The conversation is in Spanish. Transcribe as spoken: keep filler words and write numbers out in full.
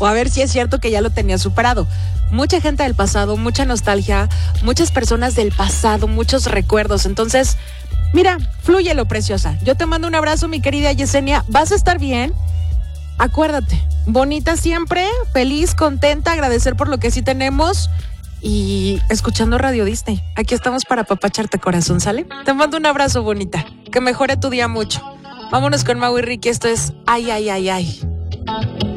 o a ver si es cierto que ya lo tenía superado. Mucha gente del pasado, mucha nostalgia, muchas personas del pasado, muchos recuerdos. Entonces, mira, flúyelo, preciosa. Yo te mando un abrazo, mi querida Yesenia. ¿Vas a estar bien? Acuérdate, bonita siempre, feliz, contenta, agradecer por lo que sí tenemos y escuchando Radio Disney. Aquí estamos para apapacharte, corazón, ¿sale? Te mando un abrazo, bonita. Que mejore tu día mucho. Vámonos con Mau y Ricky. Esto es Ay, Ay, Ay, Ay.